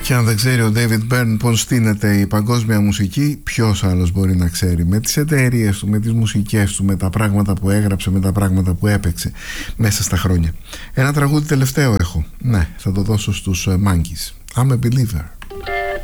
Και αν δεν ξέρει ο David Byrne πώς στείνεται η παγκόσμια μουσική, ποιος άλλος μπορεί να ξέρει? Με τις εταιρείες του, με τις μουσικές του, με τα πράγματα που έγραψε, με τα πράγματα που έπαιξε μέσα στα χρόνια. Ένα τραγούδι τελευταίο έχω. Ναι, θα το δώσω στους Monkeys. I'm a believer.